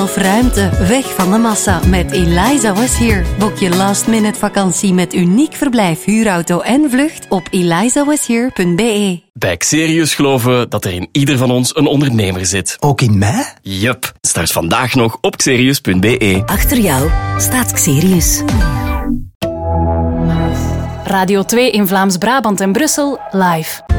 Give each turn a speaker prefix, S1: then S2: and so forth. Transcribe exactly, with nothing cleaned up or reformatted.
S1: Of ruimte, weg van de massa met Eliza Was Here. Boek je last minute vakantie met uniek verblijf, huurauto en vlucht op eliza was here punt b e.
S2: Bij Xerius geloven we dat er in ieder van ons een ondernemer zit.
S3: Ook in mij?
S2: Yup. Start vandaag nog op xerius punt b e.
S1: Achter jou staat Xerius.
S4: Radio twee in Vlaams-Brabant en Brussel live.